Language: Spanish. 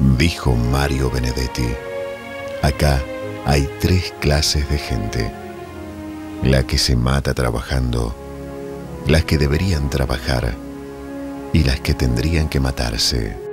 Dijo Mario Benedetti: acá hay tres clases de gente: la que se mata trabajando, las que deberían trabajar y las que tendrían que matarse.